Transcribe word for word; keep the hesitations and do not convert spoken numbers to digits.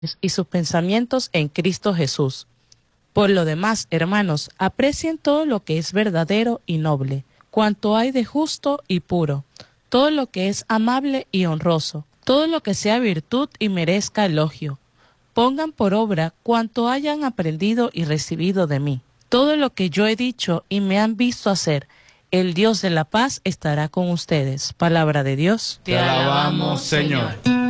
y sus pensamientos en Cristo Jesús. Por lo demás, hermanos, aprecien todo lo que es verdadero y noble, cuanto hay de justo y puro, todo lo que es amable y honroso, todo lo que sea virtud y merezca elogio. Pongan por obra cuanto hayan aprendido y recibido de mí. Todo lo que yo he dicho y me han visto hacer, el Dios de la paz estará con ustedes. Palabra de Dios. Te alabamos, Señor.